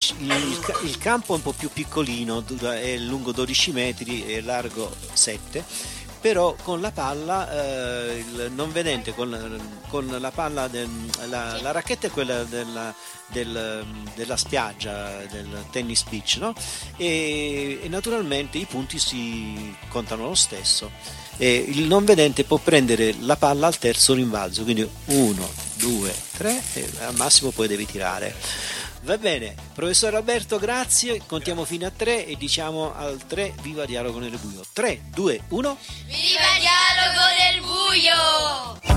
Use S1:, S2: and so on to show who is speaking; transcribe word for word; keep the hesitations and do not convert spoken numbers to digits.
S1: il, il campo è un po' più piccolino, è lungo dodici metri e largo sette, però con la palla eh, il non vedente con, con la palla del, la, la racchetta è quella della, del, della spiaggia, del tennis beach, no? E, e naturalmente i punti si contano lo stesso, e il non vedente può prendere la palla al terzo rinvalzo, quindi uno, due, tre e al massimo poi devi tirare. Va bene, professor Alberto, grazie, contiamo fino a tre e diciamo al tre viva Dialogo nel buio. tre, due, uno.
S2: Viva Dialogo nel buio!